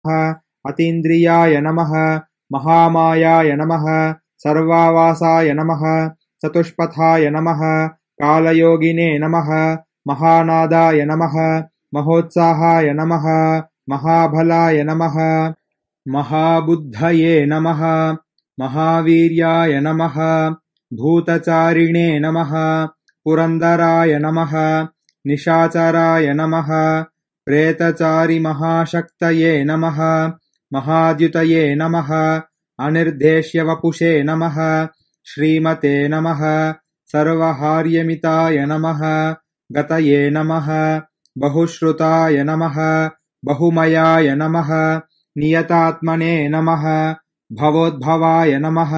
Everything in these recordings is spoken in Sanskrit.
अतीन्द्रियाय नमः महामायाय नमः सर्वावासाय नमः चतुष्पथाय नमः कालयोगिने नमः महानादाय नमः महोत्साहाय नमः महाबलाय नमः महाबुद्धये नमः महावीर्याय नमः भूतचारिणे नमः पुरन्दराय नमः निशाचराय नमः प्रेतचारिमहाशक्तये नमः महाद्युतये नमः अनिर्देश्यवपुषे नमः श्रीमते नमः सर्वहार्यमिताय नमः गतये नमः बहुश्रुताय नमः बहुमयाय नमः नियतात्मने नमः भवोद्भवाय नमः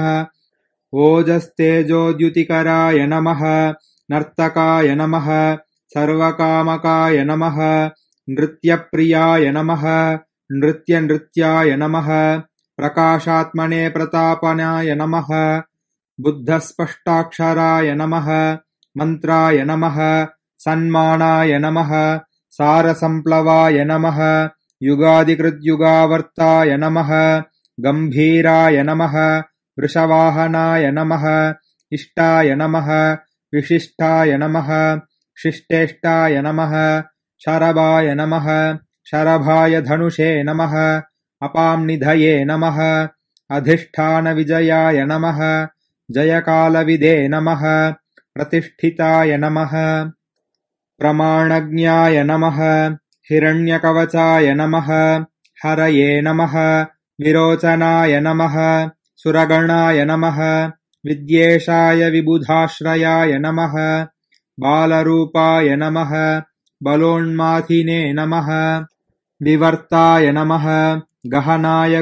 ओजस्तेजोद्युतिकराय नमः नर्तकाय नमः सर्वकामकाय नमः नृत्यप्रियाय नमः नृत्याय नमः प्रकाशात्मने प्रतापनाय नमः बुद्धस्पष्टाक्षराय नमः मन्त्राय नमः सन्मानाय नमः सारसम्प्लवाय नमः युगादिकृद्युगावर्ताय नमः गम्भीराय नमः वृषवाहनाय नमः इष्टाय नमः विशिष्टाय नमः शिष्टेष्टाय नमः शरभाय नमः शरभाय धनुषे नमः अपांनिधये नमः अधिष्ठानविजयाय नमः जयकालविदे नमः प्रतिष्ठिताय नमः प्रमाणज्ञाय नमः हिरण्यकवचाय नमः हरये नमः विरोचनाय नमः सुरगणाय नमः विद्येशाय विबुधाश्रयाय नमः बालरूपाय नमः बलोन्माथिने नमः विवर्ताय नमः गहनाय